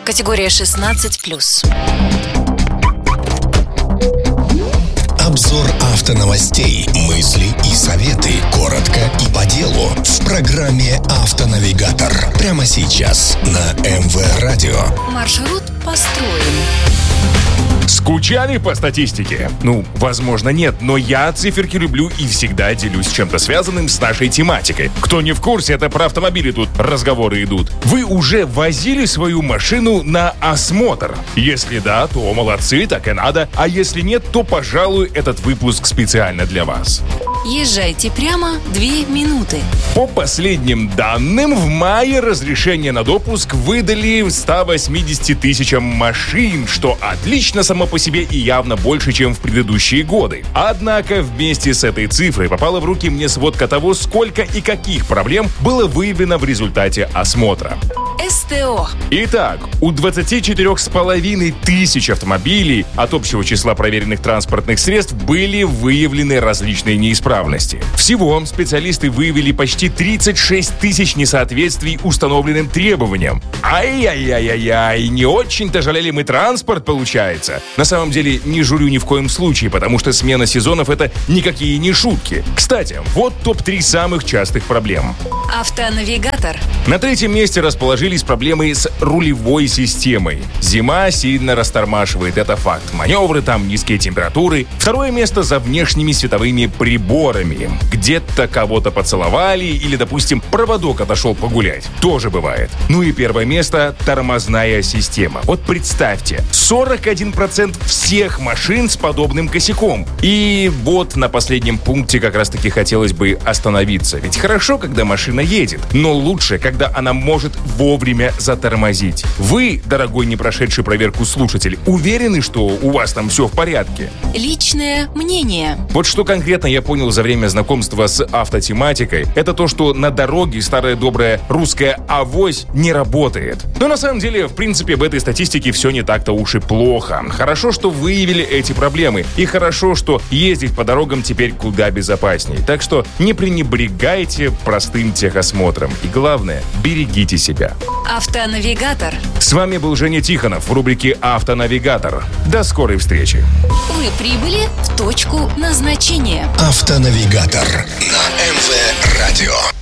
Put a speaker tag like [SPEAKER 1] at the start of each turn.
[SPEAKER 1] Категория 16+.
[SPEAKER 2] Обзор автоновостей, мысли и советы. Коротко и по делу. В программе «Автонавигатор». Прямо сейчас на МВ Радио.
[SPEAKER 1] Маршрут построен.
[SPEAKER 3] Скучали по статистике? Возможно, нет, но я циферки люблю и всегда делюсь чем-то связанным с нашей тематикой. Кто не в курсе, это про автомобили тут разговоры идут. Вы уже возили свою машину на осмотр? Если да, то молодцы, так и надо. А если нет, то, пожалуй, этот выпуск специально для вас.
[SPEAKER 1] Езжайте прямо 2 минуты.
[SPEAKER 3] По последним данным, в мае разрешение на допуск выдали 180 тысячам машин, что отлично само по себе и явно больше, чем в предыдущие годы. Однако вместе с этой цифрой попала в руки мне сводка того, сколько и каких проблем было выявлено в результате осмотра.
[SPEAKER 1] СТО.
[SPEAKER 3] Итак, у 24,5 тысяч автомобилей от общего числа проверенных транспортных средств были выявлены различные неисправности. Всего специалисты выявили почти 36 тысяч несоответствий установленным требованиям. Ай-яй-яй-яй, не очень-то жалели мы транспорт, получается. На самом деле, не журю ни в коем случае, потому что смена сезонов — это никакие не шутки. Кстати, вот топ-3 самых частых проблем.
[SPEAKER 1] Автонавигатор.
[SPEAKER 3] На 3-м месте расположились проблемы с рулевой системой. Зима сильно растормаживает, это факт. Маневры там, низкие температуры. 2-е место за внешними световыми приборами. Где-то кого-то поцеловали или, допустим, проводок отошел погулять. Тоже бывает. И 1-е место — тормозная система. Вот представьте, 41% всех машин с подобным косяком. И вот на последнем пункте как раз-таки хотелось бы остановиться. Ведь хорошо, когда машина едет, но лучше, когда она может вовремя затормозить. Вы, дорогой не прошедший проверку слушатель, уверены, что у вас там все в порядке?
[SPEAKER 1] Личное мнение.
[SPEAKER 3] Вот что конкретно я понял за время знакомства с автотематикой, это то, что на дороге старая добрая русская авось не работает. Но на самом деле, в принципе, в этой статистике все не так-то уж и плохо. Хорошо, что выявили эти проблемы. И хорошо, что ездить по дорогам теперь куда безопаснее. Так что не пренебрегайте простым техосмотром. И главное, берегите себя.
[SPEAKER 1] Автонавигатор.
[SPEAKER 3] С вами был Женя Тихонов в рубрике «Автонавигатор». До скорой встречи.
[SPEAKER 1] Вы прибыли в точку назначения.
[SPEAKER 2] Автонавигатор на МВ Радио.